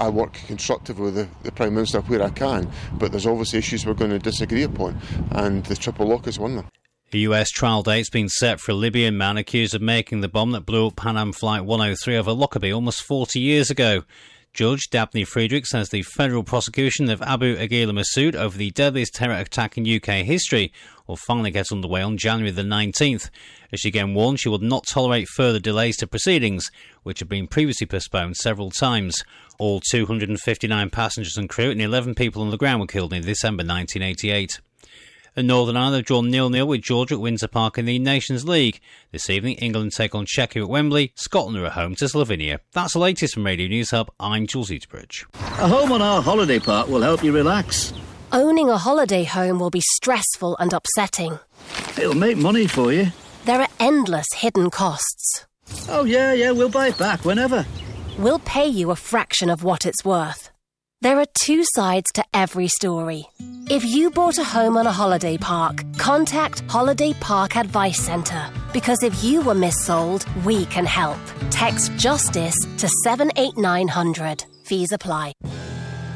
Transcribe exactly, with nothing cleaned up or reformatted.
I work constructively with the, the Prime Minister where I can, but there's obviously issues we're going to disagree upon, and the triple lock is one of them. A U S trial date's been set for a Libyan man accused of making the bomb that blew up Pan Am Flight one oh three over Lockerbie almost forty years ago. Judge Dabney Friedrich says the federal prosecution of Abu Aghila Massoud over the deadliest terror attack in U K history will finally get underway on January the nineteenth. As she again warned, she would not tolerate further delays to proceedings, which have been previously postponed several times. All two hundred fifty-nine passengers and crew and eleven people on the ground were killed in December nineteen eighty-eight. And Northern Ireland have drawn nil nil with Georgia at Windsor Park in the Nations League. This evening, England take on Czechia at Wembley. Scotland are at home to Slovenia. That's the latest from Radio News Hub. I'm Jules Eaterbridge. A home on our holiday park will help you relax. Owning a holiday home will be stressful and upsetting. It'll make money for you. There are endless hidden costs. Oh, yeah, yeah, we'll buy it back whenever. We'll pay you a fraction of what it's worth. There are two sides to every story. If you bought a home on a holiday park, contact Holiday Park Advice Centre. Because if you were missold, we can help. Text JUSTICE to seven eight nine hundred. Fees apply.